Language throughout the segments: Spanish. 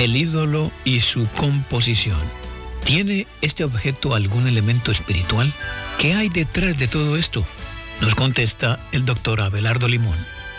El ídolo y su composición. ¿Tiene este objeto algún elemento espiritual? ¿Qué hay detrás de todo esto? Nos contesta el doctor Abelardo Limón.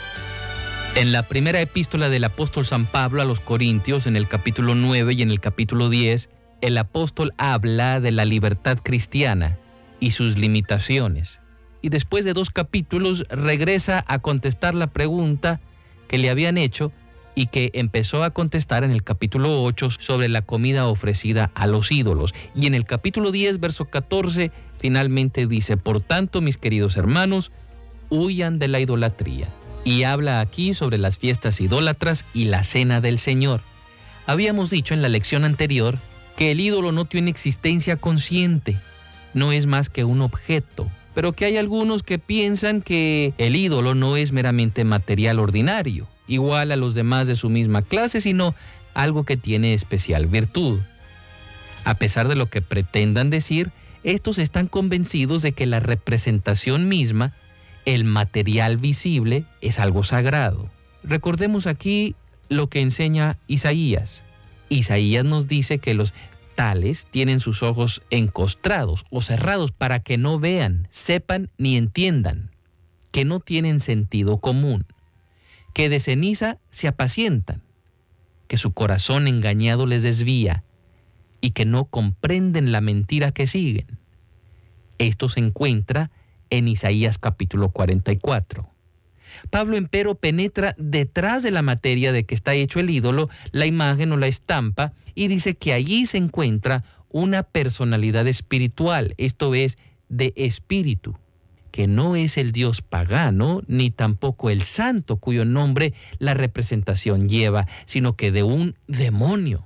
En la primera epístola del apóstol San Pablo a los Corintios, en el capítulo 9 y en el capítulo 10, el apóstol habla de la libertad cristiana y sus limitaciones. Y después de 2 capítulos regresa a contestar la pregunta que le habían hecho y que empezó a contestar en el capítulo 8 sobre la comida ofrecida a los ídolos. Y en el capítulo 10, verso 14, finalmente dice: por tanto, mis queridos hermanos, huyan de la idolatría. Y habla aquí sobre las fiestas idólatras y la cena del Señor. Habíamos dicho en la lección anterior que el ídolo no tiene existencia consciente, no es más que un objeto, pero que hay algunos que piensan que el ídolo no es meramente material ordinario, igual a los demás de su misma clase, sino algo que tiene especial virtud. A pesar de lo que pretendan decir, estos están convencidos de que la representación misma, el material visible, es algo sagrado. Recordemos aquí lo que enseña Isaías. Isaías nos dice que los tales tienen sus ojos encostrados o cerrados para que no vean, sepan ni entiendan, que no tienen sentido común, que de ceniza se apacientan, que su corazón engañado les desvía y que no comprenden la mentira que siguen. Esto se encuentra en Isaías capítulo 44. Pablo, empero, penetra detrás de la materia de que está hecho el ídolo, la imagen o la estampa, y dice que allí se encuentra una personalidad espiritual, esto es, de espíritu, que no es el Dios pagano, ni tampoco el santo cuyo nombre la representación lleva, sino que de un demonio.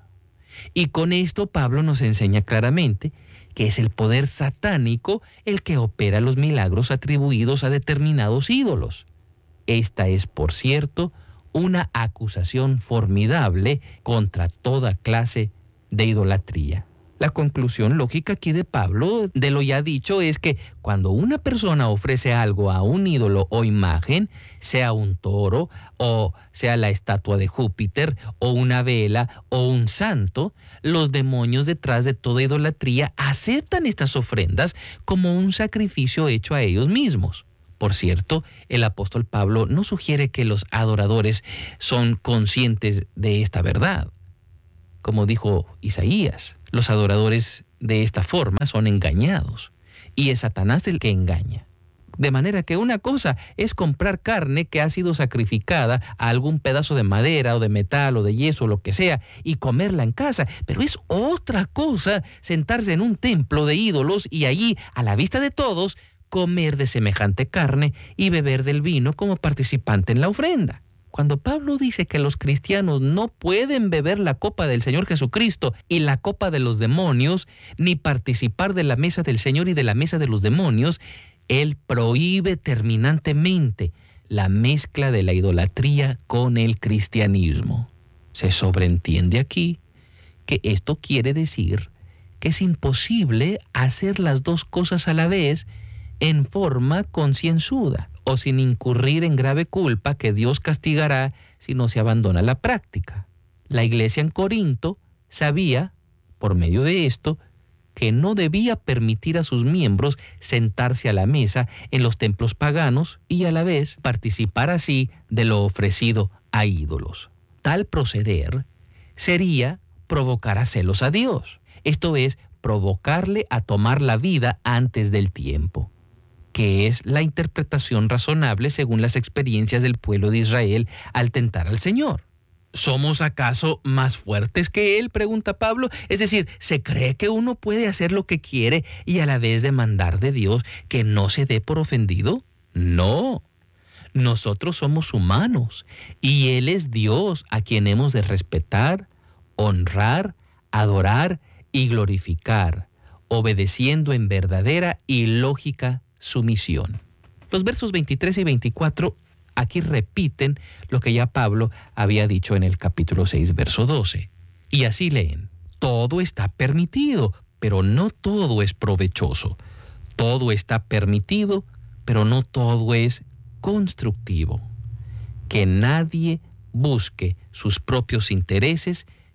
Y con esto Pablo nos enseña claramente que es el poder satánico el que opera los milagros atribuidos a determinados ídolos. Esta es, por cierto, una acusación formidable contra toda clase de idolatría. La conclusión lógica aquí de Pablo, de lo ya dicho, es que cuando una persona ofrece algo a un ídolo o imagen, sea un toro, o sea la estatua de Júpiter, o una vela, o un santo, los demonios detrás de toda idolatría aceptan estas ofrendas como un sacrificio hecho a ellos mismos. Por cierto, el apóstol Pablo no sugiere que los adoradores son conscientes de esta verdad. Como dijo Isaías, los adoradores de esta forma son engañados, y es Satanás el que engaña. De manera que una cosa es comprar carne que ha sido sacrificada a algún pedazo de madera o de metal o de yeso o lo que sea y comerla en casa, pero es otra cosa sentarse en un templo de ídolos y allí, a la vista de todos, comer de semejante carne y beber del vino como participante en la ofrenda. Cuando Pablo dice que los cristianos no pueden beber la copa del Señor Jesucristo y la copa de los demonios, ni participar de la mesa del Señor y de la mesa de los demonios, él prohíbe terminantemente la mezcla de la idolatría con el cristianismo. Se sobreentiende aquí que esto quiere decir que es imposible hacer las dos cosas a la vez en forma concienzuda o sin incurrir en grave culpa que Dios castigará si no se abandona la práctica. La iglesia en Corinto sabía, por medio de esto, que no debía permitir a sus miembros sentarse a la mesa en los templos paganos y a la vez participar así de lo ofrecido a ídolos. Tal proceder sería provocar a celos a Dios, esto es, provocarle a tomar la vida antes del tiempo, que es la interpretación razonable según las experiencias del pueblo de Israel al tentar al Señor. ¿Somos acaso más fuertes que Él?, pregunta Pablo. Es decir, ¿se cree que uno puede hacer lo que quiere y a la vez demandar de Dios que no se dé por ofendido? No. Nosotros somos humanos y Él es Dios a quien hemos de respetar, honrar, adorar y glorificar, obedeciendo en verdadera y lógica sumisión. Los versos 23 y 24 aquí repiten lo que ya Pablo había dicho en el capítulo 6, verso 12. Y así leen: todo está permitido, pero no todo es provechoso. Todo está permitido, pero no todo es constructivo. Que nadie busque sus propios intereses,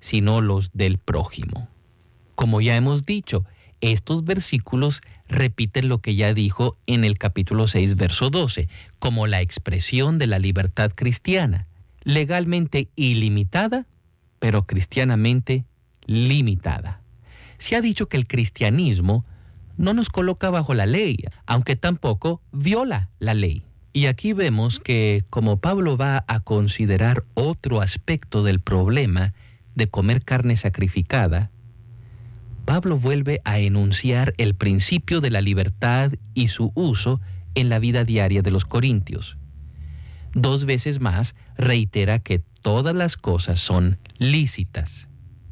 sino los del prójimo. Como ya hemos dicho, estos versículos repiten lo que ya dijo en el capítulo 6, verso 12, como la expresión de la libertad cristiana, legalmente ilimitada, pero cristianamente limitada. Se ha dicho que el cristianismo no nos coloca bajo la ley, aunque tampoco viola la ley. Y aquí vemos que como Pablo va a considerar otro aspecto del problema de comer carne sacrificada, Pablo vuelve a enunciar el principio de la libertad y su uso en la vida diaria de los corintios. 2 veces más reitera que todas las cosas son lícitas.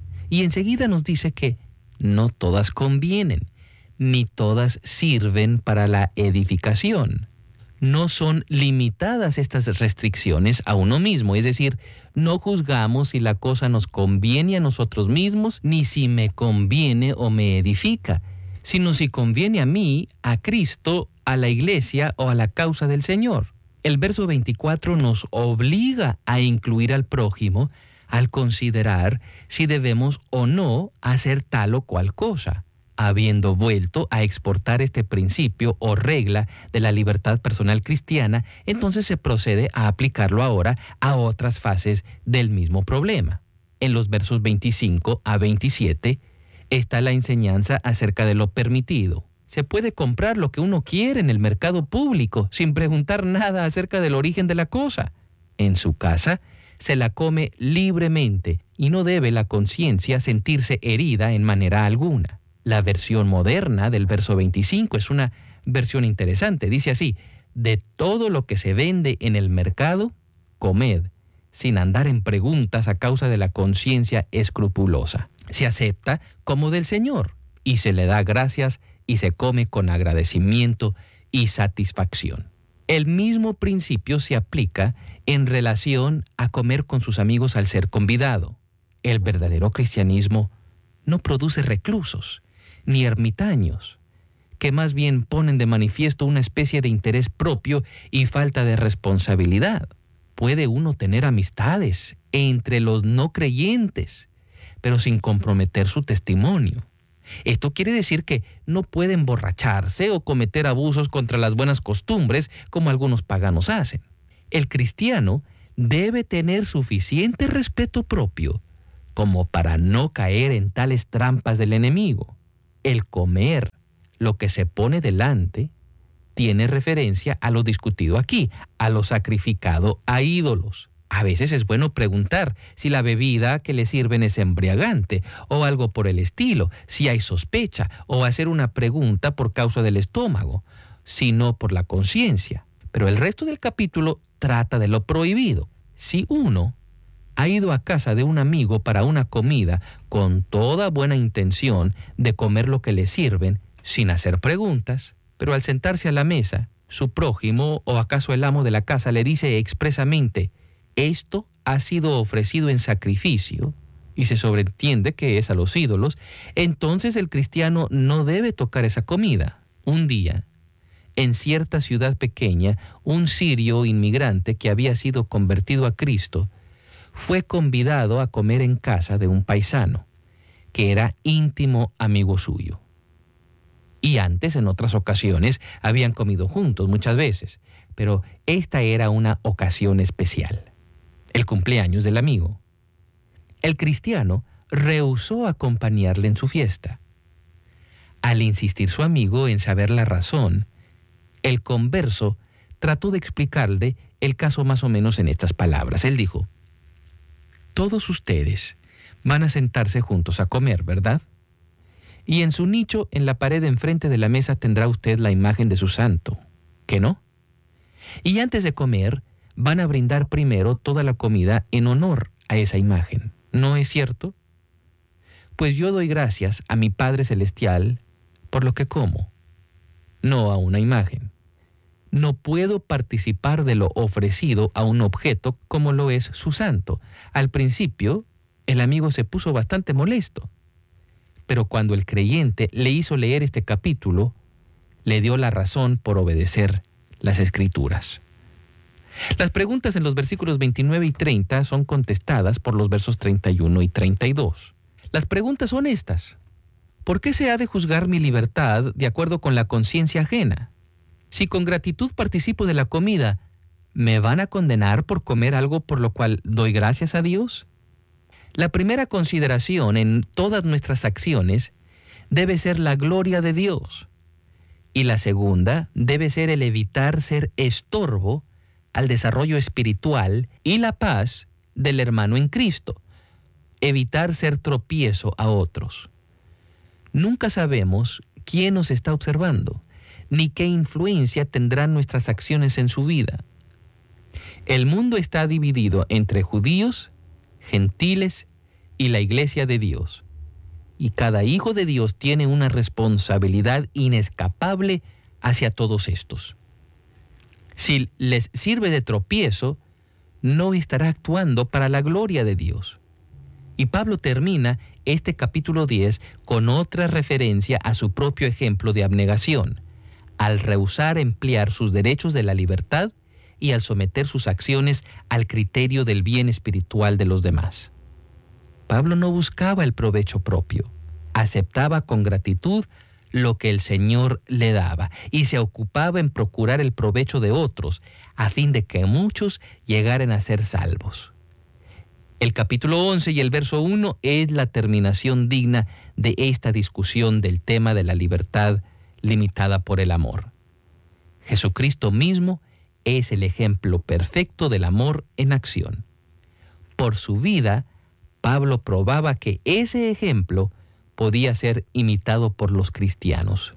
Y enseguida nos dice que no todas convienen, ni todas sirven para la edificación. No son limitadas estas restricciones a uno mismo, es decir, no juzgamos si la cosa nos conviene a nosotros mismos, ni si me conviene o me edifica, sino si conviene a mí, a Cristo, a la iglesia o a la causa del Señor. El verso 24 nos obliga a incluir al prójimo al considerar si debemos o no hacer tal o cual cosa. Habiendo vuelto a exportar este principio o regla de la libertad personal cristiana, entonces se procede a aplicarlo ahora a otras fases del mismo problema. En los versos 25 a 27 está la enseñanza acerca de lo permitido. Se puede comprar lo que uno quiere en el mercado público sin preguntar nada acerca del origen de la cosa. En su casa se la come libremente y no debe la conciencia sentirse herida en manera alguna. La versión moderna del verso 25 es una versión interesante. Dice así: de todo lo que se vende en el mercado, comed, sin andar en preguntas a causa de la conciencia escrupulosa. Se acepta como del Señor y se le da gracias y se come con agradecimiento y satisfacción. El mismo principio se aplica en relación a comer con sus amigos al ser convidado. El verdadero cristianismo no produce reclusos ni ermitaños, que más bien ponen de manifiesto una especie de interés propio y falta de responsabilidad. Puede uno tener amistades entre los no creyentes, pero sin comprometer su testimonio. Esto quiere decir que no puede emborracharse o cometer abusos contra las buenas costumbres como algunos paganos hacen. El cristiano debe tener suficiente respeto propio como para no caer en tales trampas del enemigo. El comer lo que se pone delante tiene referencia a lo discutido aquí, a lo sacrificado a ídolos. A veces es bueno preguntar si la bebida que le sirven es embriagante o algo por el estilo, si hay sospecha, o hacer una pregunta por causa del estómago, sino por la conciencia. Pero el resto del capítulo trata de lo prohibido. Si uno ha ido a casa de un amigo para una comida con toda buena intención de comer lo que le sirven, sin hacer preguntas, pero al sentarse a la mesa, su prójimo o acaso el amo de la casa le dice expresamente: esto ha sido ofrecido en sacrificio, y se sobreentiende que es a los ídolos, entonces el cristiano no debe tocar esa comida. Un día, en cierta ciudad pequeña, un sirio inmigrante que había sido convertido a Cristo fue convidado a comer en casa de un paisano, que era íntimo amigo suyo. Y antes, en otras ocasiones, habían comido juntos muchas veces, pero esta era una ocasión especial, el cumpleaños del amigo. El cristiano rehusó acompañarle en su fiesta. Al insistir su amigo en saber la razón, el converso trató de explicarle el caso más o menos en estas palabras. Él dijo: todos ustedes van a sentarse juntos a comer, ¿verdad? Y en su nicho, en la pared enfrente de la mesa, tendrá usted la imagen de su santo, ¿qué no? Y antes de comer, van a brindar primero toda la comida en honor a esa imagen, ¿no es cierto? Pues yo doy gracias a mi Padre Celestial por lo que como, no a una imagen. No puedo participar de lo ofrecido a un objeto como lo es su santo. Al principio, el amigo se puso bastante molesto, pero cuando el creyente le hizo leer este capítulo, le dio la razón por obedecer las Escrituras. Las preguntas en los versículos 29 y 30 son contestadas por los versos 31 y 32. Las preguntas son estas. ¿Por qué se ha de juzgar mi libertad de acuerdo con la conciencia ajena? Si con gratitud participo de la comida, ¿me van a condenar por comer algo por lo cual doy gracias a Dios? La primera consideración en todas nuestras acciones debe ser la gloria de Dios. Y la segunda debe ser el evitar ser estorbo al desarrollo espiritual y la paz del hermano en Cristo. Evitar ser tropiezo a otros. Nunca sabemos quién nos está observando, ni qué influencia tendrán nuestras acciones en su vida. El mundo está dividido entre judíos, gentiles y la iglesia de Dios. Y cada hijo de Dios tiene una responsabilidad inescapable hacia todos estos. Si les sirve de tropiezo, no estará actuando para la gloria de Dios. Y Pablo termina este capítulo 10 con otra referencia a su propio ejemplo de abnegación, al rehusar emplear sus derechos de la libertad y al someter sus acciones al criterio del bien espiritual de los demás. Pablo no buscaba el provecho propio, aceptaba con gratitud lo que el Señor le daba y se ocupaba en procurar el provecho de otros a fin de que muchos llegaran a ser salvos. El capítulo 11 y el verso 1 es la terminación digna de esta discusión del tema de la libertad limitada por el amor. Jesucristo mismo es el ejemplo perfecto del amor en acción. Por su vida, Pablo probaba que ese ejemplo podía ser imitado por los cristianos.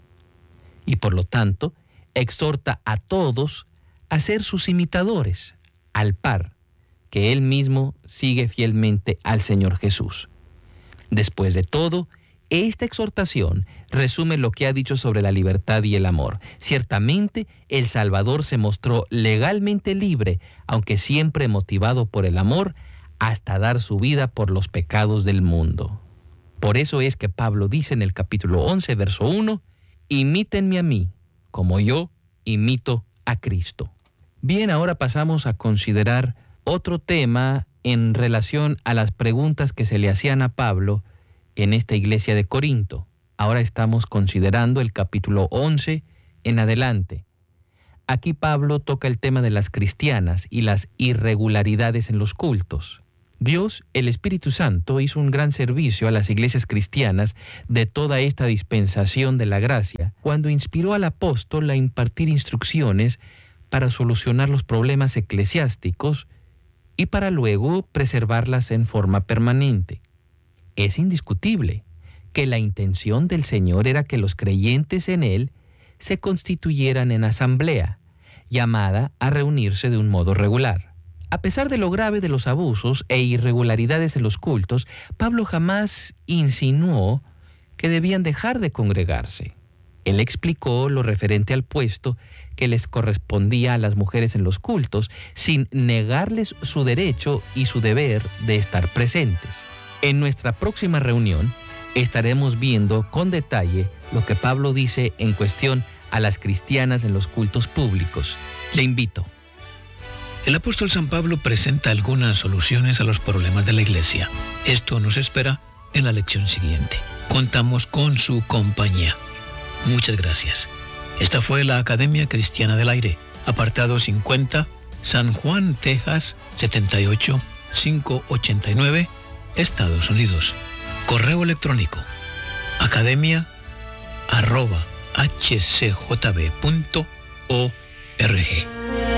Y por lo tanto, exhorta a todos a ser sus imitadores, al par que él mismo sigue fielmente al Señor Jesús. Después de todo, esta exhortación resume lo que ha dicho sobre la libertad y el amor. Ciertamente, el Salvador se mostró legalmente libre, aunque siempre motivado por el amor, hasta dar su vida por los pecados del mundo. Por eso es que Pablo dice en el capítulo 11, verso 1, «Imítenme a mí, como yo imito a Cristo». Bien, ahora pasamos a considerar otro tema en relación a las preguntas que se le hacían a Pablo en esta iglesia de Corinto. Ahora estamos considerando el capítulo 11 en adelante. Aquí Pablo toca el tema de las cristianas y las irregularidades en los cultos. Dios, el Espíritu Santo, hizo un gran servicio a las iglesias cristianas de toda esta dispensación de la gracia, cuando inspiró al apóstol a impartir instrucciones para solucionar los problemas eclesiásticos y para luego preservarlas en forma permanente. Es indiscutible que la intención del Señor era que los creyentes en Él se constituyeran en asamblea, llamada a reunirse de un modo regular. A pesar de lo grave de los abusos e irregularidades en los cultos, Pablo jamás insinuó que debían dejar de congregarse. Él explicó lo referente al puesto que les correspondía a las mujeres en los cultos, sin negarles su derecho y su deber de estar presentes. En nuestra próxima reunión estaremos viendo con detalle lo que Pablo dice en cuestión a las cristianas en los cultos públicos. Le invito. El apóstol San Pablo presenta algunas soluciones a los problemas de la iglesia. Esto nos espera en la lección siguiente. Contamos con su compañía. Muchas gracias. Esta fue la Academia Cristiana del Aire, apartado 50, San Juan, Texas, 78589, Estados Unidos. Correo electrónico, academia@hcjb.org.